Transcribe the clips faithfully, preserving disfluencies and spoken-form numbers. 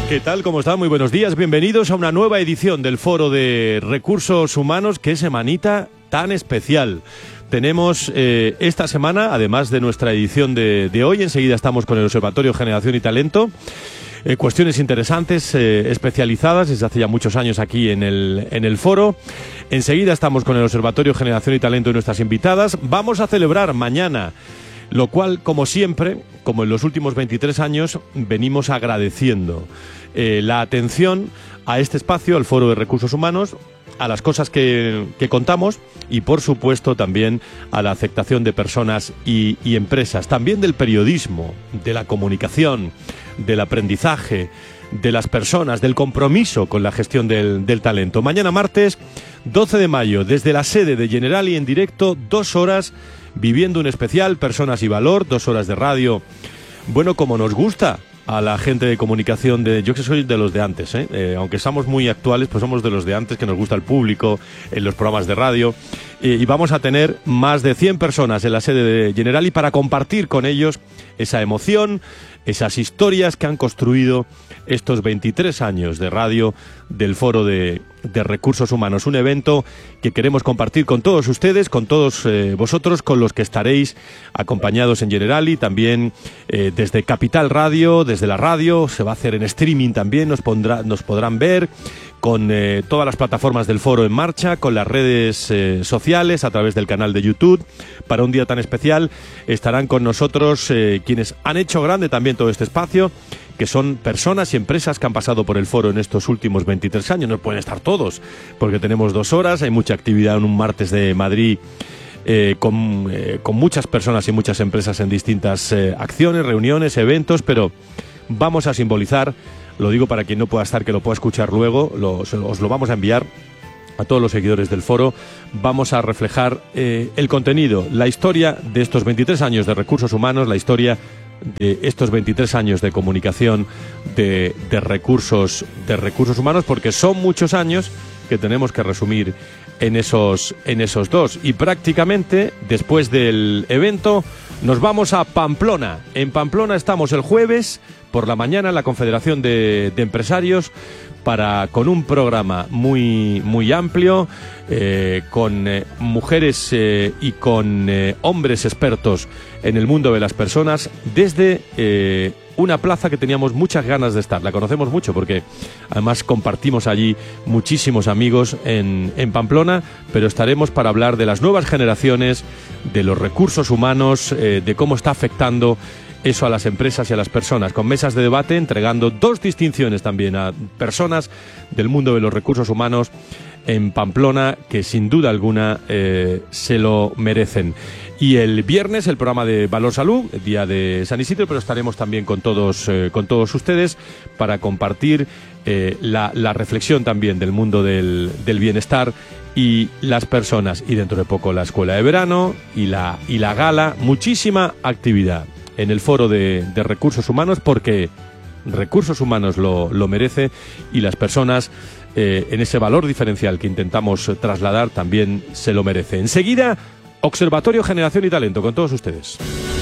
¿Qué tal? ¿Cómo están? Muy buenos días. Bienvenidos a una nueva edición del Foro de Recursos Humanos. ¡Qué semanita tan especial! Tenemos eh, esta semana, además de nuestra edición de, de hoy, enseguida estamos con el Observatorio Generación y Talento. Eh, cuestiones interesantes, eh, especializadas desde hace ya muchos años aquí en el, en el foro. Enseguida estamos con el Observatorio Generación y Talento y nuestras invitadas. Vamos a celebrar mañana, lo cual, como siempre, como en los últimos veintitrés años, venimos agradeciendo eh, la atención a este espacio, al Foro de Recursos Humanos, a las cosas que, que contamos y, por supuesto, también a la aceptación de personas y, y empresas, también del periodismo, de la comunicación, del aprendizaje, de las personas, del compromiso con la gestión del, del talento. Mañana martes, doce de mayo, desde la sede de Generali en directo, dos horas, viviendo un especial, Personas y Valor, dos horas de radio. Bueno, como nos gusta a la gente de comunicación, de yo que soy de los de antes, ¿eh? Eh, aunque somos muy actuales, pues somos de los de antes, que nos gusta el público, en los programas de radio. Eh, y vamos a tener más de cien personas en la sede de Generali para compartir con ellos esa emoción, esas historias que han construido estos veintitrés años de radio del Foro de, de Recursos Humanos. Un evento que queremos compartir con todos ustedes, con todos eh, vosotros, con los que estaréis acompañados en Generali, también eh, desde Capital Radio, desde la radio, se va a hacer en streaming también, nos, pondrá, nos podrán ver con eh, todas las plataformas del foro en marcha, con las redes eh, sociales, a través del canal de YouTube. Para un día tan especial estarán con nosotros eh, quienes han hecho grande también todo este espacio, que son personas y empresas que han pasado por el foro en estos últimos veintitrés años. No pueden estar todos, porque tenemos dos horas, hay mucha actividad en un martes de Madrid, eh, con, eh, con muchas personas y muchas empresas en distintas eh, acciones, reuniones, eventos, pero vamos a simbolizar, lo digo para quien no pueda estar, que lo pueda escuchar luego, lo, os lo vamos a enviar a todos los seguidores del foro. Vamos a reflejar eh, el contenido, la historia de estos veintitrés años de recursos humanos, la historia de estos veintitrés años de comunicación de, de recursos de recursos humanos, porque son muchos años que tenemos que resumir en esos en esos dos. Y prácticamente después del evento nos vamos a Pamplona. En Pamplona estamos el jueves por la mañana en la Confederación de, de Empresarios, para con un programa muy muy amplio, eh, con eh, mujeres eh, y con eh, hombres expertos en el mundo de las personas, desde eh, una plaza que teníamos muchas ganas de estar. La conocemos mucho porque además compartimos allí muchísimos amigos en, en Pamplona, pero estaremos para hablar de las nuevas generaciones, de los recursos humanos, eh, de cómo está afectando eso a las empresas y a las personas, con mesas de debate, entregando dos distinciones también a personas del mundo de los recursos humanos en Pamplona, que sin duda alguna eh, se lo merecen. Y el viernes el programa de Valor Salud, el día de San Isidro, pero estaremos también con todos, eh, con todos ustedes para compartir eh, la, la reflexión también del mundo del, del bienestar y las personas. Y dentro de poco la escuela de verano y la, y la gala, muchísima actividad en el Foro de, de Recursos Humanos, porque Recursos Humanos lo, lo merece, y las personas eh, en ese valor diferencial que intentamos trasladar también se lo merece. Enseguida, Observatorio Generación y Talento con todos ustedes.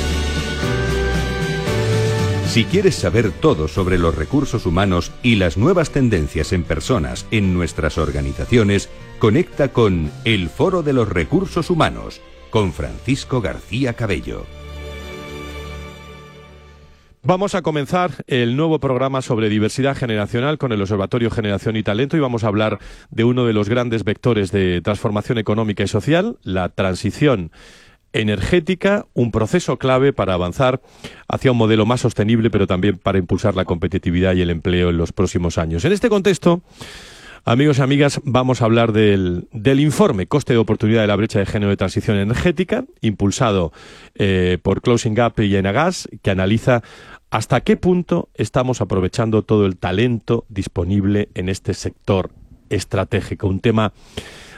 Si quieres saber todo sobre los recursos humanos y las nuevas tendencias en personas en nuestras organizaciones, conecta con El Foro de los Recursos Humanos con Francisco García Cabello. Vamos a comenzar el nuevo programa sobre diversidad generacional con el Observatorio Generación y Talento, y vamos a hablar de uno de los grandes vectores de transformación económica y social, la transición energética, un proceso clave para avanzar hacia un modelo más sostenible, pero también para impulsar la competitividad y el empleo en los próximos años. En este contexto, amigos y amigas, vamos a hablar del, del informe Coste de Oportunidad de la Brecha de Género de Transición Energética, impulsado eh, por Closing Gap y Enagas, que analiza hasta qué punto estamos aprovechando todo el talento disponible en este sector estratégico. Un tema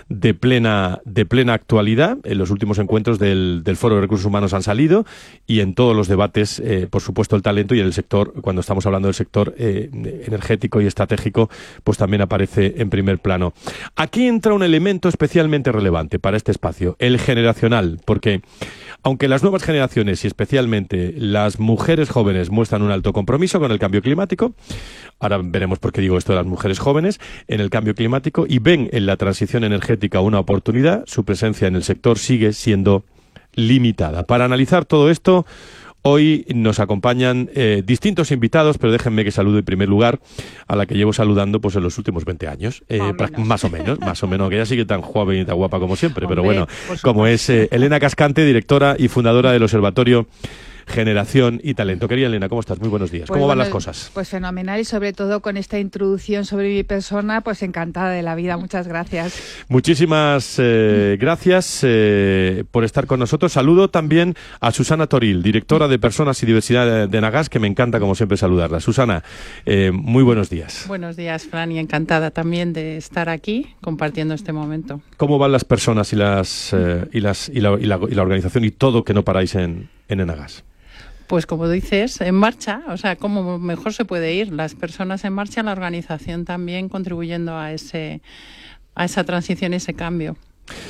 de plena, de plena actualidad. En los últimos encuentros del, del Foro de Recursos Humanos han salido y en todos los debates, eh, por supuesto, el talento y en el sector, cuando estamos hablando del sector eh, energético y estratégico, pues también aparece en primer plano. Aquí entra un elemento especialmente relevante para este espacio, el generacional, porque aunque las nuevas generaciones y especialmente las mujeres jóvenes muestran un alto compromiso con el cambio climático, ahora veremos por qué digo esto de las mujeres jóvenes, en el cambio climático, y ven en la transición energética una oportunidad, su presencia en el sector sigue siendo limitada. Para analizar todo esto, hoy nos acompañan eh, distintos invitados, pero déjenme que salude en primer lugar a la que llevo saludando pues en los últimos veinte años, eh, o más o menos, más o menos, que ella sigue tan joven y tan guapa como siempre, Hombre, pero bueno, como es eh, Elena Cascante, directora y fundadora del Observatorio Generación y Talento. Querida Elena, ¿cómo estás? Muy buenos días. Pues ¿Cómo van bueno, las cosas? Pues fenomenal, y sobre todo con esta introducción sobre mi persona, pues encantada de la vida. Muchas gracias. Muchísimas eh, gracias eh, por estar con nosotros. Saludo también a Susana Toril, directora de Personas y Diversidad de, de Enagás, que me encanta, como siempre, saludarla. Susana, eh, muy buenos días. Buenos días, Fran, y encantada también de estar aquí compartiendo este momento. ¿Cómo van las personas y las eh, y las y la, y, la, y la organización y todo que no paráis en, en Enagás? Pues como dices, en marcha, o sea, como mejor se puede ir, las personas en marcha, la organización también contribuyendo a ese a esa transición y ese cambio.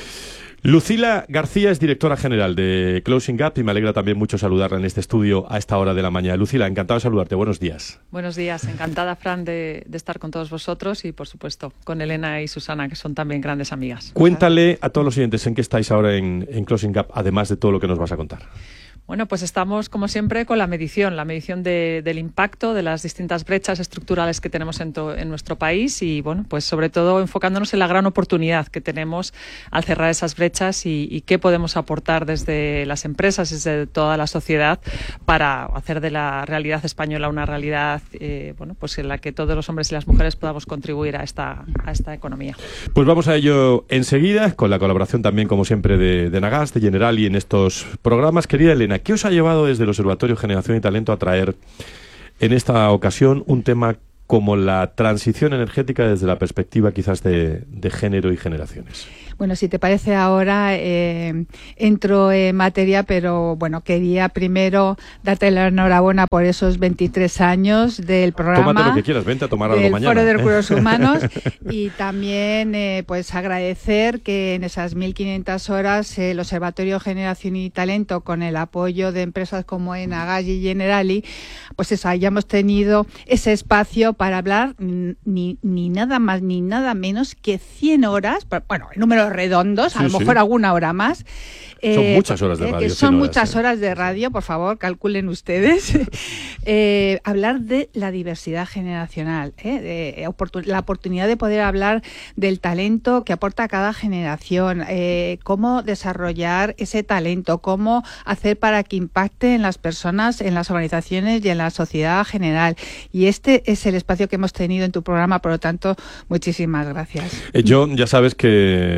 Lucila García es directora general de Closing Gap y me alegra también mucho saludarla en este estudio a esta hora de la mañana. Lucila, encantado de saludarte. Buenos días. Buenos días. Encantada, Fran, de, de estar con todos vosotros y, por supuesto, con Elena y Susana, que son también grandes amigas. Cuéntale a todos los oyentes en qué estáis ahora en, en Closing Gap, además de todo lo que nos vas a contar. Bueno, pues estamos, como siempre, con la medición, la medición de, del impacto de las distintas brechas estructurales que tenemos en, to, en nuestro país y, bueno, pues sobre todo enfocándonos en la gran oportunidad que tenemos al cerrar esas brechas y, y qué podemos aportar desde las empresas, desde toda la sociedad para hacer de la realidad española una realidad, eh, bueno, pues en la que todos los hombres y las mujeres podamos contribuir a esta, a esta economía. Pues vamos a ello enseguida, con la colaboración también, como siempre, de, de Enagás, de Generali en estos programas. Querida Elena, ¿qué os ha llevado desde el Observatorio Generación y Talento a traer en esta ocasión un tema como la transición energética desde la perspectiva quizás de, de género y generaciones? Bueno, si te parece ahora eh, entro en materia, pero bueno, quería primero darte la enhorabuena por esos veintitrés años del programa. Tómate lo que quieras, vente a tomar algo mañana. Del Foro de Recursos Humanos y también eh, pues agradecer que en esas mil quinientas horas el Observatorio Generación y Talento, con el apoyo de empresas como Enagás y Generali, pues eso, hayamos tenido ese espacio para hablar ni, ni nada más ni nada menos que cien horas, bueno, en números redondos, sí, a lo sí. mejor alguna hora más. Son eh, muchas horas de radio. Eh, son horas, muchas eh. horas de radio, por favor, calculen ustedes. eh, hablar de la diversidad generacional, eh, de oportun- la oportunidad de poder hablar del talento que aporta cada generación, eh, cómo desarrollar ese talento, cómo hacer para que impacte en las personas, en las organizaciones y en la sociedad general. Y este es el espacio que hemos tenido en tu programa, por lo tanto, muchísimas gracias. Eh, yo ya sabes que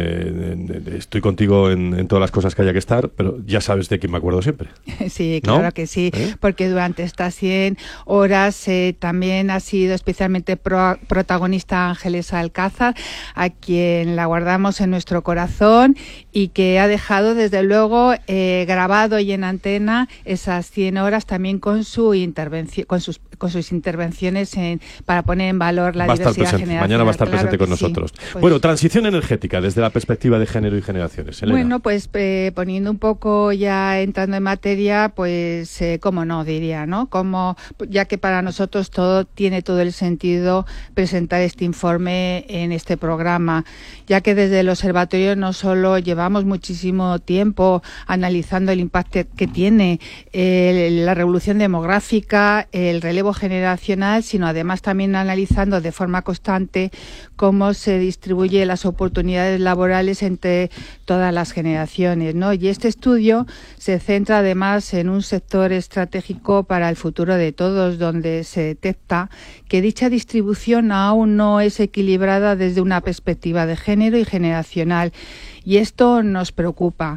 eh, estoy contigo en, en todas las cosas que haya que estar, pero ya sabes de quién me acuerdo siempre. Sí, claro, ¿no? Que sí, ¿Eh? Porque durante estas cien horas eh, también ha sido especialmente pro, protagonista Ángeles Alcázar, a quien la guardamos en nuestro corazón y que ha dejado desde luego eh, grabado y en antena esas cien horas también con su intervención, con sus con sus intervenciones en, para poner en valor la va diversidad presente, generacional. Mañana va a estar claro presente con sí. nosotros. Pues, bueno, transición energética desde la perspectiva de género y generaciones. Elena. Bueno, pues eh, poniendo un poco ya entrando en materia, pues eh, cómo no diría, ¿no? Como, ya que para nosotros todo tiene todo el sentido presentar este informe en este programa, ya que desde el observatorio no solo llevamos muchísimo tiempo analizando el impacto que tiene eh, la revolución demográfica, el relevo generacional, sino además también analizando de forma constante cómo se distribuyen las oportunidades laborales entre todas las generaciones, ¿no? Y este estudio se centra además en un sector estratégico para el futuro de todos, donde se detecta que dicha distribución aún no es equilibrada desde una perspectiva de género y generacional. Y esto nos preocupa.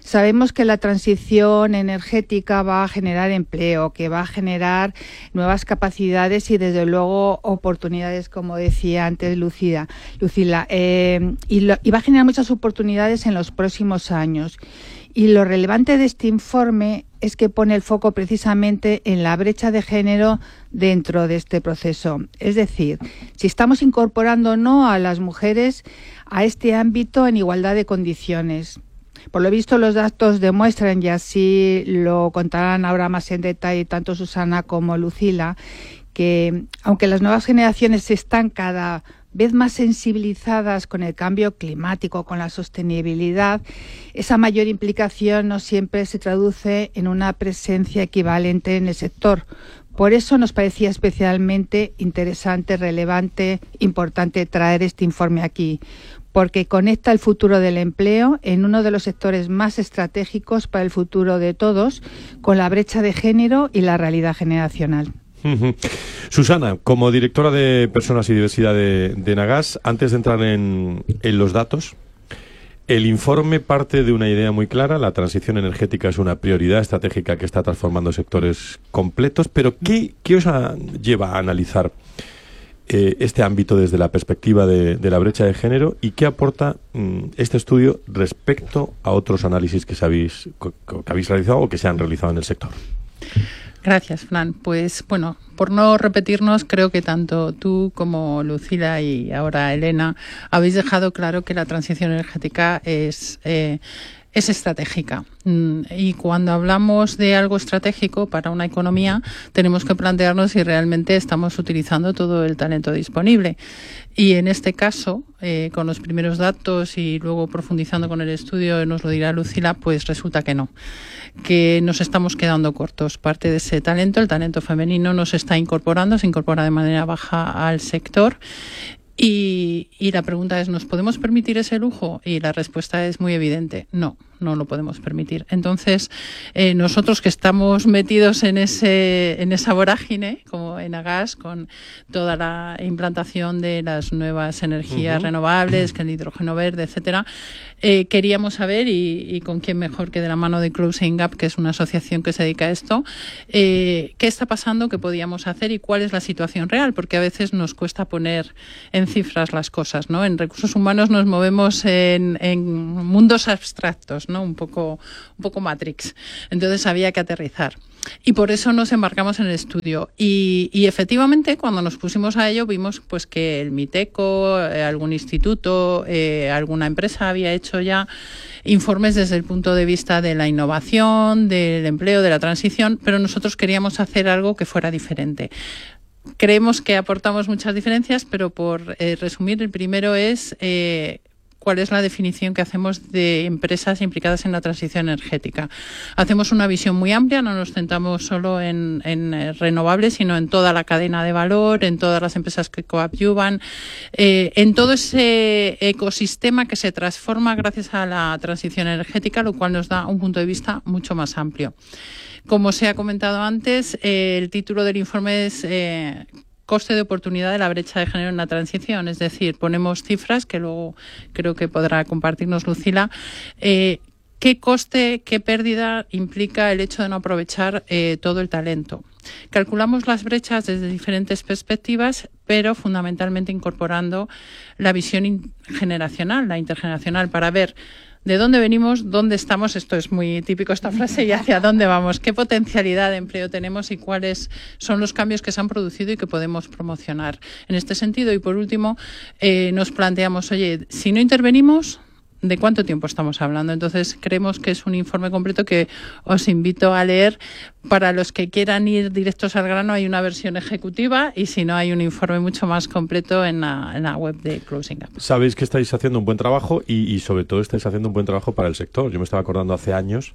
Sabemos que la transición energética va a generar empleo, que va a generar nuevas capacidades y desde luego oportunidades, como decía antes Lucila, Lucila eh, y, lo, y va a generar muchas oportunidades en los próximos años. Y lo relevante de este informe es que pone el foco precisamente en la brecha de género dentro de este proceso. Es decir, si estamos incorporando o no a las mujeres a este ámbito en igualdad de condiciones. Por lo visto, los datos demuestran, y así lo contarán ahora más en detalle tanto Susana como Lucila, que aunque las nuevas generaciones están cada vez más sensibilizadas con el cambio climático, con la sostenibilidad, esa mayor implicación no siempre se traduce en una presencia equivalente en el sector. Por eso nos parecía especialmente interesante, relevante, importante traer este informe aquí, porque conecta el futuro del empleo en uno de los sectores más estratégicos para el futuro de todos, con la brecha de género y la realidad generacional. Susana, como directora de Personas y Diversidad de, de Nagas, antes de entrar en, en los datos, el informe parte de una idea muy clara: la transición energética es una prioridad estratégica que está transformando sectores completos, pero ¿qué, qué os a, lleva a analizar eh, este ámbito desde la perspectiva de, de la brecha de género y qué aporta mm, este estudio respecto a otros análisis que, se habéis, que habéis realizado o que se han realizado en el sector? Gracias, Fran. Pues bueno, por no repetirnos, creo que tanto tú como Lucila y ahora Elena habéis dejado claro que la transición energética es, eh, es estratégica. Y cuando hablamos de algo estratégico para una economía, tenemos que plantearnos si realmente estamos utilizando todo el talento disponible. Y en este caso, eh, con los primeros datos y luego profundizando con el estudio, nos lo dirá Lucila, pues resulta que no, que nos estamos quedando cortos. Parte de ese talento, el talento femenino, no se está incorporando, se incorpora de manera baja al sector. Y, y la pregunta es, ¿nos podemos permitir ese lujo? Y la respuesta es muy evidente, no, no lo podemos permitir. Entonces, eh, nosotros que estamos metidos en ese en esa vorágine, como en Nagas, con toda la implantación de las nuevas energías uh-huh. renovables, que el hidrógeno verde, etcétera, eh, queríamos saber, y, y con quién mejor que de la mano de Closing Gap, que es una asociación que se dedica a esto, eh, qué está pasando, qué podíamos hacer y cuál es la situación real, porque a veces nos cuesta poner en cifras las cosas, ¿no? En recursos humanos nos movemos en, en mundos abstractos, ¿no? Un poco, un poco Matrix. Entonces había que aterrizar. Y por eso nos embarcamos en el estudio. Y, y efectivamente, cuando nos pusimos a ello, vimos pues que el Miteco, eh, algún instituto, eh, alguna empresa había hecho ya informes desde el punto de vista de la innovación, del empleo, de la transición, pero nosotros queríamos hacer algo que fuera diferente. Creemos que aportamos muchas diferencias, pero por eh, resumir, el primero es eh, cuál es la definición que hacemos de empresas implicadas en la transición energética. Hacemos una visión muy amplia, no nos centramos solo en, en eh, renovables, sino en toda la cadena de valor, en todas las empresas que coadyuvan, eh, en todo ese ecosistema que se transforma gracias a la transición energética, lo cual nos da un punto de vista mucho más amplio. Como se ha comentado antes, eh, el título del informe es eh, Coste de oportunidad de la brecha de género en la transición. Es decir, ponemos cifras que luego creo que podrá compartirnos Lucila. Eh, ¿Qué coste, qué pérdida implica el hecho de no aprovechar eh, todo el talento? Calculamos las brechas desde diferentes perspectivas, pero fundamentalmente incorporando la visión generacional, la intergeneracional, para ver de dónde venimos, dónde estamos, esto es muy típico esta frase, y hacia dónde vamos, qué potencialidad de empleo tenemos y cuáles son los cambios que se han producido y que podemos promocionar en este sentido. Y por último, eh, nos planteamos, oye, si no intervenimos, ¿de cuánto tiempo estamos hablando? Entonces, creemos que es un informe completo que os invito a leer. Para los que quieran ir directos al grano, hay una versión ejecutiva, y si no, hay un informe mucho más completo en la, en la web de Closing Gap. Sabéis que estáis haciendo un buen trabajo y, y sobre todo estáis haciendo un buen trabajo para el sector. Yo me estaba acordando hace años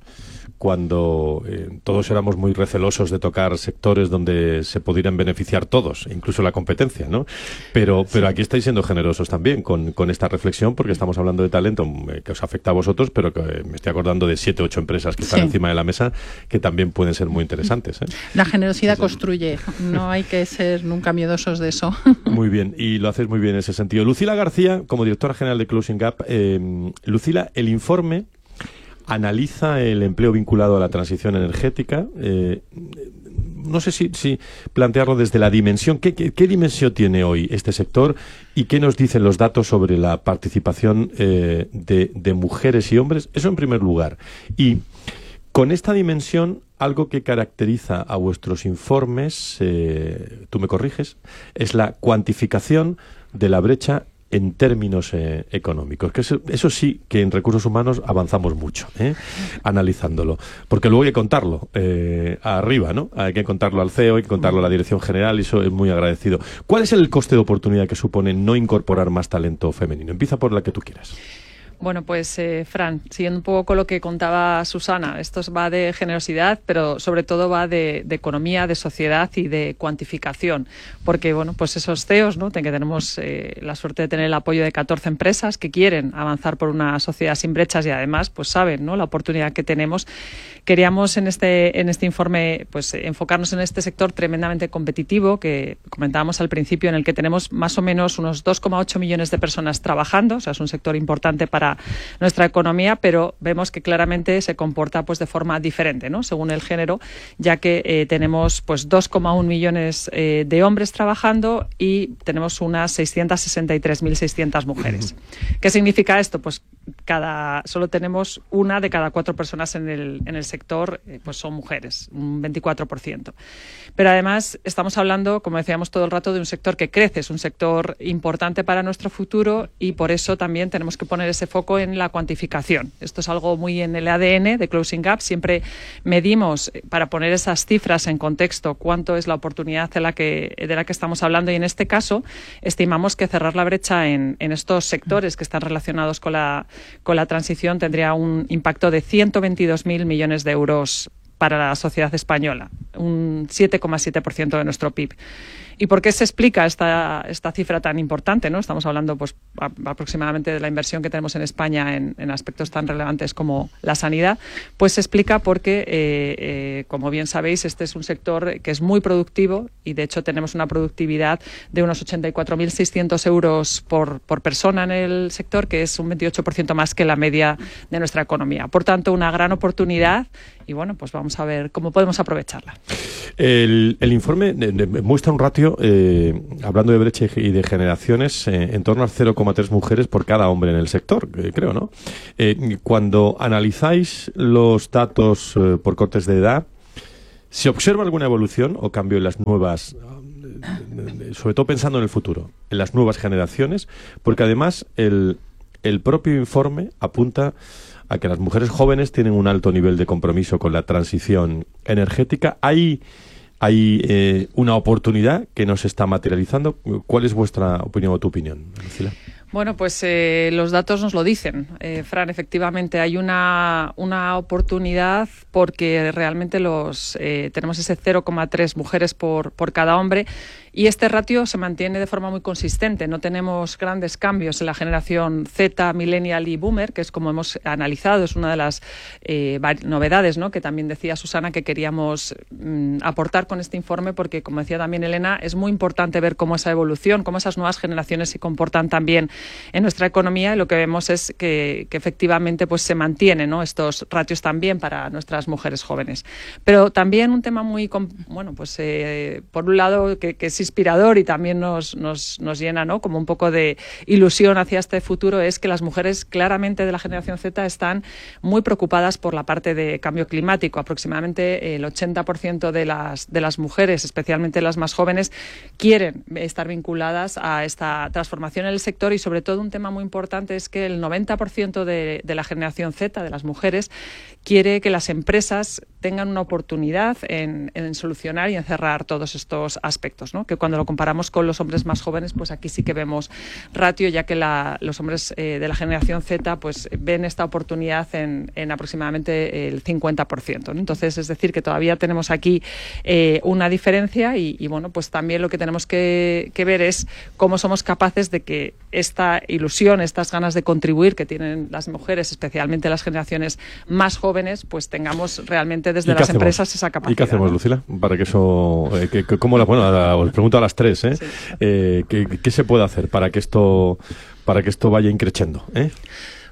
cuando eh, todos éramos muy recelosos de tocar sectores donde se pudieran beneficiar todos, incluso la competencia, ¿no? Pero, pero aquí estáis siendo generosos también con, con esta reflexión, porque estamos hablando de talento eh, que os afecta a vosotros, pero que eh, me estoy acordando de siete, ocho empresas que están sí. encima de la mesa que también pueden ser muy interesantes, ¿eh? La generosidad sí. construye, no hay que ser nunca miedosos de eso. Muy bien, y lo haces muy bien en ese sentido. Lucila García, como directora general de Closing Gap, eh, Lucila, el informe analiza el empleo vinculado a la transición energética. Eh, no sé si, si plantearlo desde la dimensión. ¿Qué, qué, qué dimensión tiene hoy este sector y qué nos dicen los datos sobre la participación eh, de, de mujeres y hombres? Eso en primer lugar. Y con esta dimensión, algo que caracteriza a vuestros informes, eh, tú me corriges, es la cuantificación de la brecha en términos eh, económicos. Que eso, eso sí que en recursos humanos avanzamos mucho, ¿eh? analizándolo. Porque luego hay que contarlo eh, arriba, ¿no? Hay que contarlo al C E O, hay que contarlo a la Dirección General, y eso es muy agradecido. ¿Cuál es el coste de oportunidad que supone no incorporar más talento femenino? Empieza por la que tú quieras. Bueno, pues, eh, Fran, siguiendo un poco con lo que contaba Susana, esto va de generosidad, pero sobre todo va de, de economía, de sociedad y de cuantificación. Porque, bueno, pues esos C E Os, ¿no? Que tenemos eh, la suerte de tener el apoyo de catorce empresas que quieren avanzar por una sociedad sin brechas y además, pues saben, ¿no? La oportunidad que tenemos. Queríamos en este, en este informe, pues enfocarnos en este sector tremendamente competitivo que comentábamos al principio, en el que tenemos más o menos unos dos coma ocho millones de personas trabajando. O sea, es un sector importante para nuestra economía, pero vemos que claramente se comporta pues de forma diferente, ¿no? Según el género, ya que eh, tenemos pues dos coma uno millones eh, de hombres trabajando y tenemos unas seiscientas sesenta y tres mil seiscientas mujeres. ¿Qué significa esto? Pues cada solo tenemos una de cada cuatro personas en el en el sector eh, pues son mujeres, un veinticuatro por ciento. Pero además estamos hablando, como decíamos todo el rato, de un sector que crece, es un sector importante para nuestro futuro y por eso también tenemos que poner ese foco en la cuantificación. Esto es algo muy en el A D N de Closing Gap. Siempre medimos, para poner esas cifras en contexto, cuánto es la oportunidad de la que, de la que estamos hablando, y en este caso estimamos que cerrar la brecha en, en estos sectores que están relacionados con la, con la transición tendría un impacto de ciento veintidós mil millones de euros para la sociedad española, un siete coma siete por ciento de nuestro P I B. ¿Y por qué se explica esta, esta cifra tan importante, ¿no? Estamos hablando pues a, aproximadamente de la inversión que tenemos en España en, en aspectos tan relevantes como la sanidad. Pues se explica porque, eh, eh, como bien sabéis, este es un sector que es muy productivo y, de hecho, tenemos una productividad de unos ochenta y cuatro mil seiscientos euros por, por persona en el sector, que es un veintiocho por ciento más que la media de nuestra economía. Por tanto, una gran oportunidad y, bueno, pues vamos a ver cómo podemos aprovecharla. El, el informe de, de, muestra un ratio, eh, hablando de brecha y de generaciones, eh, en torno a cero coma tres mujeres por cada hombre en el sector, eh, creo, ¿no? Eh, cuando analizáis los datos eh, por cortes de edad, ¿se observa alguna evolución o cambio en las nuevas, eh, sobre todo pensando en el futuro, en las nuevas generaciones? Porque además el, el propio informe apunta a que las mujeres jóvenes tienen un alto nivel de compromiso con la transición energética. ¿Hay, hay eh, una oportunidad que no se está materializando? ¿Cuál es vuestra opinión o tu opinión, Lucila? Bueno, pues eh, los datos nos lo dicen, eh, Fran. Efectivamente, hay una, una oportunidad porque realmente los eh, tenemos ese cero coma tres mujeres por, por cada hombre y este ratio se mantiene de forma muy consistente. No tenemos grandes cambios en la generación Z, Millennial y Boomer, que es como hemos analizado, es una de las eh, novedades, ¿no?, que también decía Susana que queríamos mm, aportar con este informe, porque, como decía también Elena, es muy importante ver cómo esa evolución, cómo esas nuevas generaciones se comportan también en nuestra economía, y lo que vemos es que, que efectivamente pues se mantienen, ¿no?, estos ratios también para nuestras mujeres jóvenes. Pero también un tema muy, bueno, pues eh, por un lado que, que es inspirador y también nos, nos, nos llena, ¿no?, como un poco de ilusión hacia este futuro, es que las mujeres claramente de la generación Z están muy preocupadas por la parte de cambio climático. Aproximadamente el ochenta por ciento de las, de las mujeres, especialmente las más jóvenes, quieren estar vinculadas a esta transformación en el sector, y sobre todo un tema muy importante es que el noventa por ciento de, de la generación Z, de las mujeres, quiere que las empresas tengan una oportunidad en, en solucionar y en cerrar todos estos aspectos, ¿no?, que cuando lo comparamos con los hombres más jóvenes, pues aquí sí que vemos ratio, ya que la, los hombres eh, de la generación Z pues ven esta oportunidad en, en aproximadamente el cincuenta por ciento, ¿no? Entonces, es decir, que todavía tenemos aquí eh, una diferencia y, y, bueno, pues también lo que tenemos que, que ver es cómo somos capaces de que esta ilusión, estas ganas de contribuir que tienen las mujeres, especialmente las generaciones más jóvenes, pues tengamos realmente desde las hacemos? empresas esa capacidad. ¿Y qué hacemos, ¿no?, Lucila? Para que eso... Eh, que, que, ¿cómo la, bueno, a, os pregunto a las tres, ¿eh? Sí. eh ¿qué, ¿Qué se puede hacer para que esto, para que esto vaya increciendo, eh?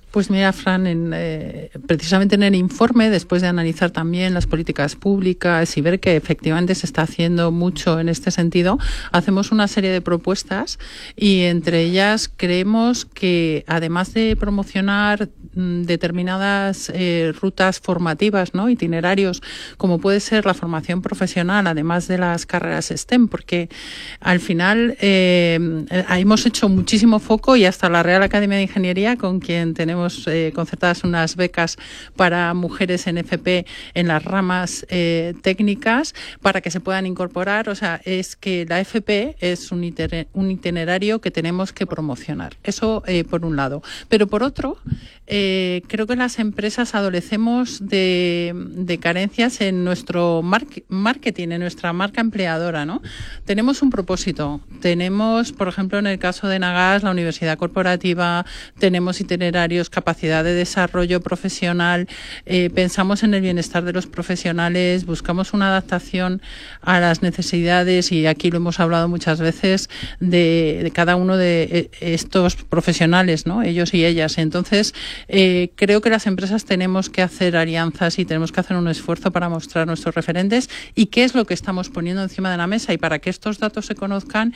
Pues mira, Fran, en, eh, precisamente en el informe, después de analizar también las políticas públicas y ver que efectivamente se está haciendo mucho en este sentido, hacemos una serie de propuestas y entre ellas creemos que además de promocionar mm, determinadas eh, rutas formativas, ¿no? itinerarios, como puede ser la formación profesional, además de las carreras STEM, porque al final eh, hemos hecho muchísimo foco y hasta la Real Academia de Ingeniería, con quien tenemos Eh, concertadas unas becas para mujeres en F P en las ramas eh, técnicas para que se puedan incorporar. O sea, es que la F P es un, iter- un itinerario que tenemos que promocionar. Eso eh, por un lado. Pero por otro, eh, creo que las empresas adolecemos de, de carencias en nuestro mar- marketing, en nuestra marca empleadora, ¿no? Tenemos un propósito. Tenemos, por ejemplo, en el caso de Nagas, la universidad corporativa, tenemos itinerarios, capacidad de desarrollo profesional, eh, pensamos en el bienestar de los profesionales, buscamos una adaptación a las necesidades y aquí lo hemos hablado muchas veces de, de cada uno de estos profesionales, ¿no? Ellos y ellas. Entonces, eh, creo que las empresas tenemos que hacer alianzas y tenemos que hacer un esfuerzo para mostrar nuestros referentes y qué es lo que estamos poniendo encima de la mesa y para que estos datos se conozcan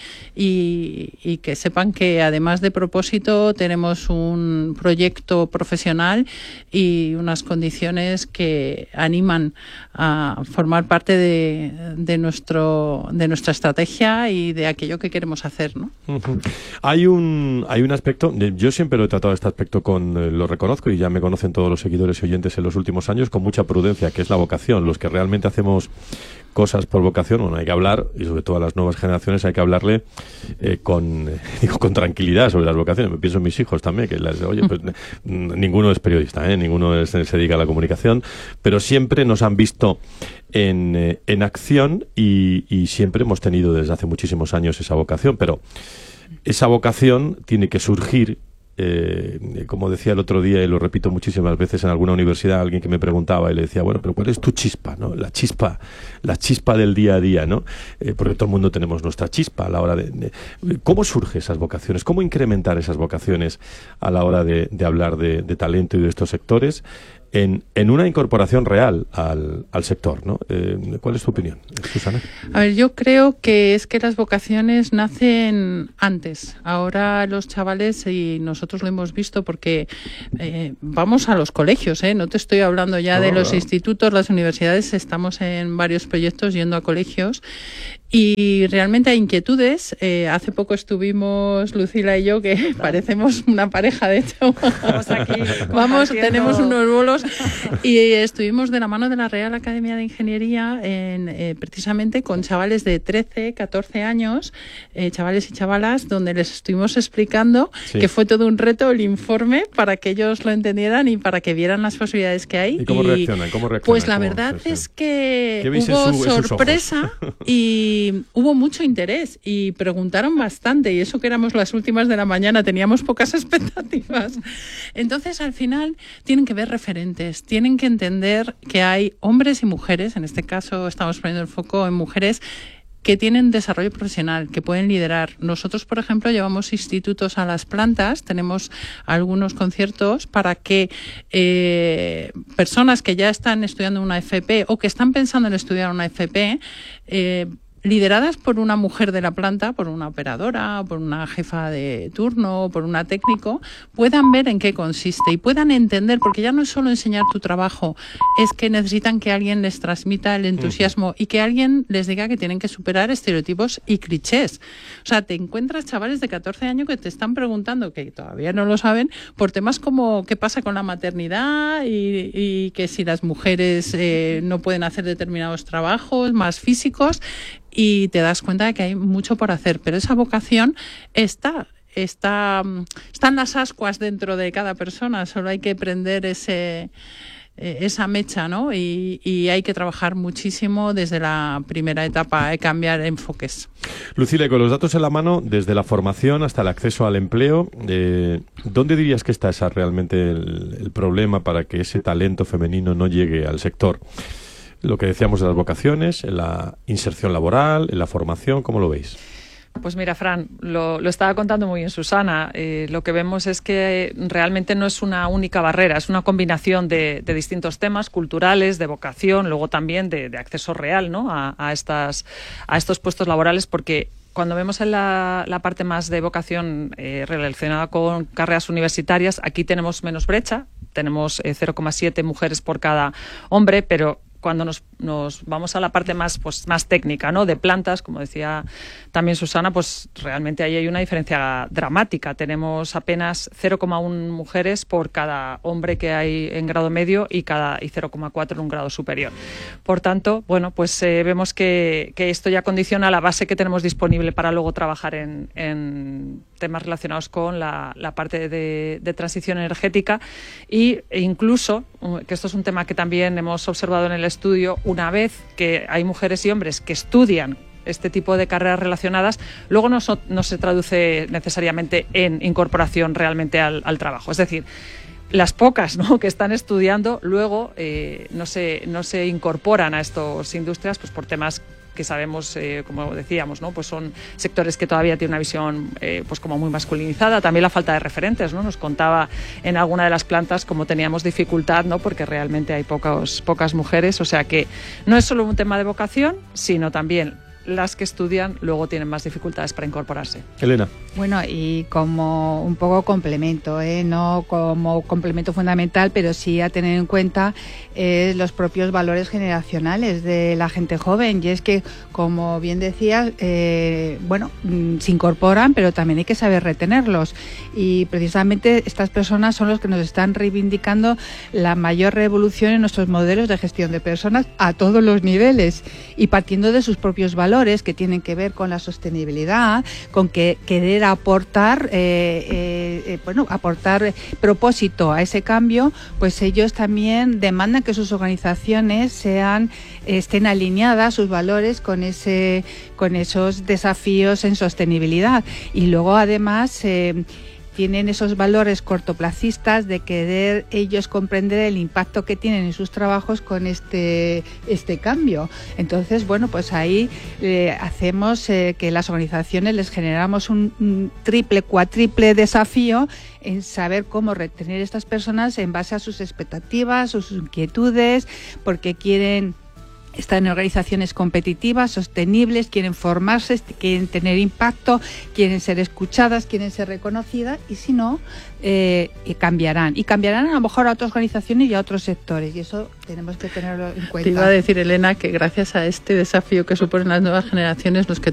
y, y que sepan que además de propósito tenemos un proyecto profesional y unas condiciones que animan a formar parte de, de nuestro de nuestra estrategia y de aquello que queremos hacer, ¿no? Uh-huh. Hay un hay un aspecto, yo siempre lo he tratado este aspecto con, eh, lo reconozco y ya me conocen todos los seguidores y oyentes en los últimos años, con mucha prudencia, que es la vocación. Los que realmente hacemos cosas por vocación, bueno, hay que hablar, y sobre todo a las nuevas generaciones hay que hablarle eh, con eh, digo, con tranquilidad sobre las vocaciones. Me pienso en mis hijos también, que las, oye, pues ninguno es periodista, ¿eh? ninguno es, se dedica a la comunicación, pero siempre nos han visto en, eh, en acción y, y siempre hemos tenido desde hace muchísimos años esa vocación, pero esa vocación tiene que surgir. Eh, como decía el otro día y lo repito muchísimas veces en alguna universidad, alguien que me preguntaba y le decía, bueno, pero ¿cuál es tu chispa? ¿no? La chispa, la chispa del día a día, ¿no? Eh, porque todo el mundo tenemos nuestra chispa a la hora de, de ¿cómo surgen esas vocaciones? ¿Cómo incrementar esas vocaciones a la hora de, de hablar de, de talento y de estos sectores en, en una incorporación real al, al sector, ¿no? Eh, ¿Cuál es tu opinión, Susana? A ver, yo creo que es que las vocaciones nacen antes. Ahora los chavales, y nosotros lo hemos visto porque eh, vamos a los colegios, ¿eh? No te estoy hablando ya no, de los no. institutos, las universidades, estamos en varios proyectos yendo a colegios y realmente hay inquietudes. Eh, hace poco estuvimos Lucila y yo, que parecemos una pareja, de hecho. Vamos aquí. Vamos, tenemos unos bolos y estuvimos de la mano de la Real Academia de Ingeniería en, eh, precisamente con chavales de trece, catorce años, eh, chavales y chavalas, donde les estuvimos explicando sí. que fue todo un reto el informe para que ellos lo entendieran y para que vieran las posibilidades que hay. ¿Y cómo y, reaccionan? ¿Cómo reaccionan? Pues la verdad es que hubo su, sorpresa y hubo mucho interés y preguntaron bastante y eso que éramos las últimas de la mañana, teníamos pocas expectativas. Entonces, al final, tienen que ver referentes, tienen que entender que hay hombres y mujeres, en este caso estamos poniendo el foco en mujeres, que tienen desarrollo profesional, que pueden liderar. Nosotros, por ejemplo, llevamos institutos a las plantas, tenemos algunos conciertos para que eh, personas que ya están estudiando una F P o que están pensando en estudiar una F P, eh, lideradas por una mujer de la planta, por una operadora, por una jefa de turno, por una técnico, puedan ver en qué consiste y puedan entender, porque ya no es solo enseñar tu trabajo, es que necesitan que alguien les transmita el entusiasmo uh-huh. y que alguien les diga que tienen que superar estereotipos y clichés. O sea, te encuentras chavales de catorce años que te están preguntando, que todavía no lo saben, por temas como qué pasa con la maternidad y, y que si las mujeres eh, no pueden hacer determinados trabajos más físicos, y te das cuenta de que hay mucho por hacer, pero esa vocación está, está, están las ascuas dentro de cada persona, solo hay que prender ese, esa mecha, ¿no? Y, y hay que trabajar muchísimo desde la primera etapa, hay que cambiar enfoques. Lucila, con los datos en la mano, desde la formación hasta el acceso al empleo, eh, ¿dónde dirías que está esa, realmente el, el problema para que ese talento femenino no llegue al sector? Lo que decíamos de las vocaciones, en la inserción laboral, en la formación, ¿cómo lo veis? pues mira, Fran, lo, lo estaba contando muy bien Susana. Eh, lo que vemos es que realmente no es una única barrera, es una combinación de, de distintos temas culturales, de vocación, luego también de, de acceso real, ¿no? a, a, estas, a estos puestos laborales, porque cuando vemos en la, la parte más de vocación eh, relacionada con carreras universitarias, aquí tenemos menos brecha, tenemos eh, cero coma siete mujeres por cada hombre, pero cuando nos, nos vamos a la parte más, pues, más técnica, ¿no? De plantas, como decía también Susana, pues realmente ahí hay una diferencia dramática. Tenemos apenas cero coma uno mujeres por cada hombre que hay en grado medio y cada y cero coma cuatro en un grado superior. Por tanto, bueno, pues eh, vemos que, que esto ya condiciona la base que tenemos disponible para luego trabajar en, en temas relacionados con la, la parte de, de transición energética y, e incluso, que esto es un tema que también hemos observado en el estudio, una vez que hay mujeres y hombres que estudian este tipo de carreras relacionadas, luego no, so, no se traduce necesariamente en incorporación realmente al, al trabajo. Es decir, las pocas, ¿no?, que están estudiando luego eh, no se, no se incorporan a estas industrias, pues por temas que sabemos, eh, como decíamos, ¿no?, pues son sectores que todavía tienen una visión eh, pues como muy masculinizada. También la falta de referentes, ¿no? Nos contaba en alguna de las plantas cómo teníamos dificultad, ¿no?, porque realmente hay pocos, pocas mujeres. O sea que no es solo un tema de vocación, sino también las que estudian luego tienen más dificultades para incorporarse. Elena. Bueno, y como un poco complemento, ¿eh? No como complemento fundamental, pero sí a tener en cuenta eh, los propios valores generacionales de la gente joven. Y es que, como bien decías, eh, bueno, se incorporan, pero también hay que saber retenerlos. Y precisamente estas personas son los que nos están reivindicando la mayor revolución en nuestros modelos de gestión de personas a todos los niveles y partiendo de sus propios valores, que tienen que ver con la sostenibilidad, con que querer aportar, eh, eh, eh, bueno, aportar propósito a ese cambio. Pues ellos también demandan que sus organizaciones sean, estén alineadas sus valores con ese, con esos desafíos en sostenibilidad. Y luego además eh, tienen esos valores cortoplacistas de querer ellos comprender el impacto que tienen en sus trabajos con este, este cambio. Entonces, bueno, pues ahí eh, hacemos eh, que las organizaciones les generamos un, un triple, cuatriple desafío en saber cómo retener a estas personas en base a sus expectativas, sus inquietudes, porque quieren estar en organizaciones competitivas, sostenibles, quieren formarse, quieren tener impacto, quieren ser escuchadas, quieren ser reconocidas, y si no, eh, cambiarán. Y cambiarán a lo mejor a otras organizaciones y a otros sectores, y eso tenemos que tenerlo en cuenta. Te iba a decir, Elena, que gracias a este desafío que suponen las nuevas generaciones, los que